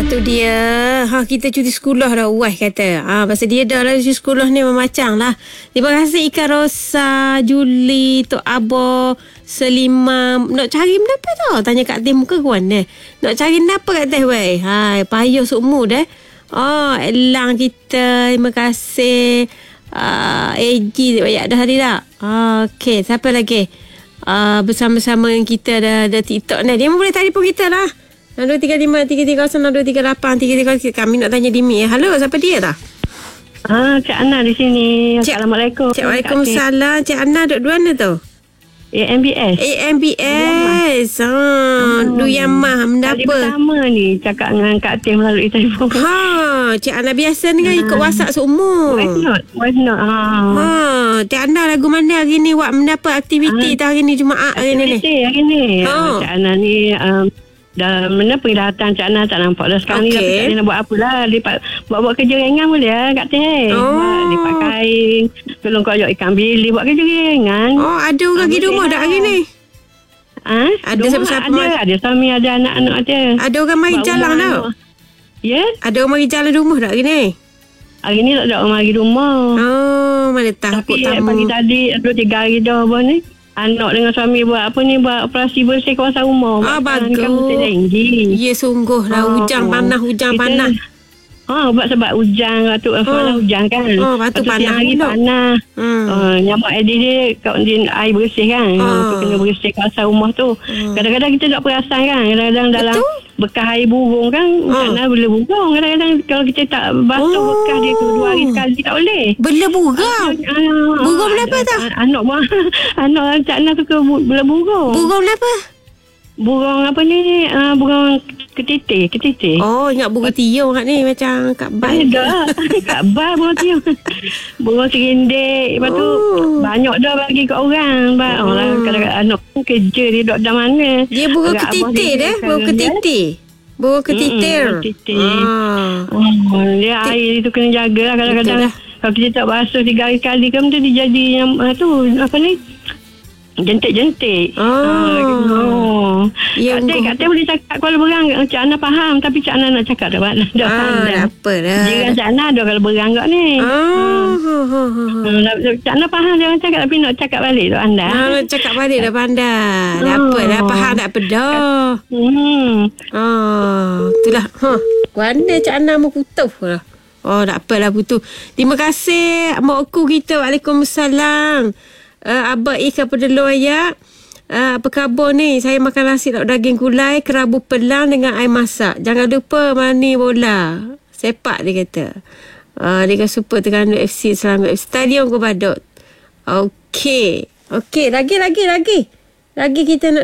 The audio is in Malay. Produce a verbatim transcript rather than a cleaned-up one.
tu dia. Ha, kita cuti sekolah dah, Wah kata. Ha, pasal dia dah lah cuti sekolah ni memacang lah. Terima kasih Ika Rosa, Juli, Tok Abo, Selimam. Nak cari benda apa tau? Tanya Kak Teh muka kawan deh. Nak cari benda apa Kak Teh weh? Hai, payah seumur deh. Oh, Elang kita. Terima kasih. Uh, A G banyak dah hari tak? Uh, Okey, siapa lagi? Uh, bersama-sama dengan kita ada, ada TikTok ni. Dia boleh telefon kita lah. enam dua tiga lima tiga tiga kosong enam dua tiga lapan tiga tiga kosong. Kami nak tanya Dimi. Halo, siapa dia dah? Ah, Cik Ana di sini. Cik, Assalamualaikum. Cik, Waalaikumsalam. Cik Ana duduk mana tu? A M B S. A M B S. Ha, du yang mah benda apa? Kali pertama ni cakap dengan Kak Tim melalui telefon. Ha, Cik Ana biasa ni kan ikut WhatsApp seumur. Why not? Why not? Ha. Ha, Cik Ana lagu mana hari ni? Buat benda apa aktiviti ha. hari ni Jumaat hari ni? Aktiviti hari ni. Ha. Cik Ana ni um, dah mana penglihatan Cik Ana tak nampak dah sekarang okay. ni. Tapi Cik Ana nak buat apalah. Lipat, buat-buat kerja ringan boleh lah Kak Teh. Oh. Buat lipat kain. Tolong koyok ikan bili. Buat kerja ringan. Oh, ada orang pergi rumah dah hari ni? Ha? Ada siapa-siapa? Ada, ada suami, ada anak-anak ada. Ada orang mari jalan tau? Ya? Yeah? Ada orang mari jalan rumah dah hari ni? Hari ni tak ada orang mari rumah. Oh, mana takut tapi tamu. Tapi pagi tadi, dua tiga hari dah apa ni. Anak dengan suami buat apa ni, buat operasi bersih kawasan rumah. Ah, bagus. Kan ya, sungguh lah. Oh, hujan panas, hujan kita, panas. Ha, buat sebab hujan, waktu oh. semalam hujan kan. Oh, waktu panas. Hari panas. Hmm. Uh, nyamuk air dia, air bersih kan. Oh. Uh, kena bersih kawasan rumah tu. Hmm. Kadang-kadang kita tak perasan kan. Kadang-kadang dalam betul? Bekas air burung kan. Oh. Tak boleh burung. Kadang-kadang kalau kita tak basuh oh. bekas dia tu dua hari sekali tak boleh. Bela burung? Uh, burung uh, apa tak? Anak buah. Anak Cik Ana suka bela burung. Burung apa? Burung apa ni? Uh, burung ketitik, ketitik. Oh, ingat burung tiung kat ni macam Kak Bai. Ada. Kak Bai burung tiung. Burung serindik. Lepas tu oh. banyak dah bagi kat orang. Ba- oh. Orang kadang-kadang anak pun kerja dia duduk dalam mana. Dia burung ketitik dah. Burung ketitik. Burung ketitik. Ketitik. Ah. Oh, dia air tu kena jaga lah. Kadang-kadang kalau kita tak basuh tiga hari sekali kan dia jadi yang uh, tu apa ni? Jentik-jentik. Oh. Uh, Kak Teh, Kak Teh boleh cakap Kuala Berang. Cik Ana faham. Tapi Cik Ana nak cakap dah. Dah, dah ah, dah apa dah. Jiran Cik Ana ada Kuala Berang kat ni. Oh. Hmm. Cik Ana faham jangan cakap. Tapi nak cakap balik tu anda. Ah, nak cakap balik dah pandai. Dah oh. apa dah. Faham tak apa dah. Hmm. Oh. Itulah. Huh. Mana Cik Ana mau putus lah. Oh, tak apalah putus. Terima kasih mak aku kita. Waalaikumsalam. Uh, Abah Ika Pedelo Ayak. Uh, apa khabar ni? Saya makan nasi lauk daging gulai, kerabu pelang dengan air masak. Jangan lupa mani bola. Sepak dia kata. Uh, Liga Super Terengganu F C Selangor F C Stadium Gubadot. Okey. Okey, lagi lagi lagi. Lagi kita nak